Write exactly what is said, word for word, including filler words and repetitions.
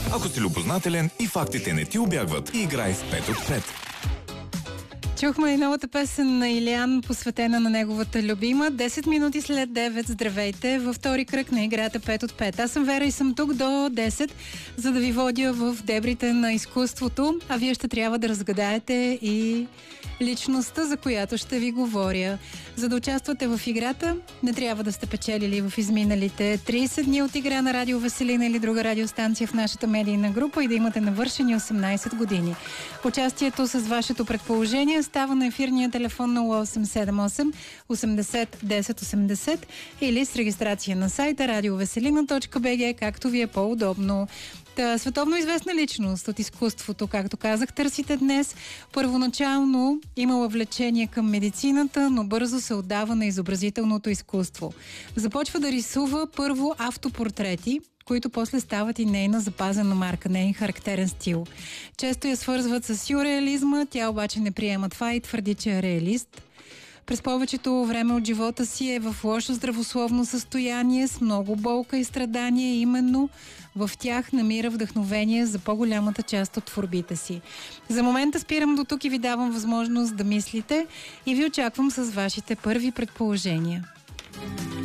Ако си любознателен и фактите не ти убягват, играй с пет от пет. Чухме и новата песен на Илиан, посветена на неговата любима. десет минути след девет, здравейте, във втори кръг на играта пет от пет. Аз съм Вера и съм тук до десет, за да ви водя в дебрите на изкуството, а вие ще трябва да разгадаете и личността, за която ще ви говоря. За да участвате в играта, не трябва да сте печелили в изминалите трийсет дни от игра на Радио Веселина или друга радиостанция в нашата медийна група и да имате навършени осемнайсет години. Участието с вашето предположение става на ефирния телефон нула осем седем осем осемдесет десет осемдесет или с регистрация на сайта радиовеселина точка би джи, както ви е по-удобно. Та, световно известна личност от изкуството, както казах, търсите днес. Първоначално имала влечение към медицината, но бързо се отдава на изобразителното изкуство. Започва да рисува първо автопортрети, които после стават и нейна запазена марка, нейн характерен стил. Често я свързват с сюрреализма, тя обаче не приема това и твърди, че е реалист. През повечето време от живота си е в лошо здравословно състояние, с много болка и страдания, именно в тях намира вдъхновение за по-голямата част от творбите си. За момента спирам до тук и ви давам възможност да мислите и ви очаквам с вашите първи предположения.